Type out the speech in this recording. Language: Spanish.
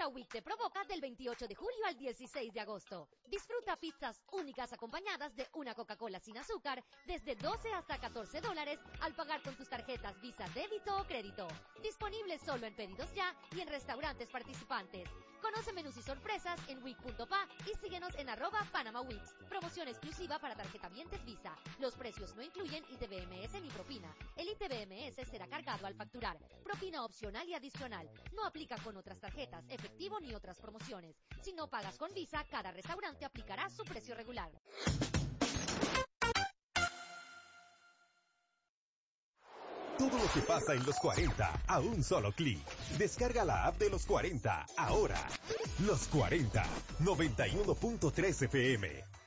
Pizza Week te provoca del 28 de julio al 16 de agosto. Disfruta pizzas únicas acompañadas de una Coca-Cola sin azúcar desde 12 hasta $14 al pagar con tus tarjetas Visa, débito o crédito. Disponible solo en Pedidos Ya y en restaurantes participantes. Conoce menús y sorpresas en week.pa y síguenos en @PanamaWeeks. Promoción exclusiva para tarjetavientes Visa. Los precios no incluyen ITBMS ni propina. El ITBMS será cargado al facturar. Propina opcional y adicional. No aplica con otras tarjetas, efectivo ni otras promociones. Si no pagas con Visa, cada restaurante aplicará su precio regular. Todo lo que pasa en los 40 a un solo clic. Descarga la app de los 40 ahora. Los 40, 91.3 FM.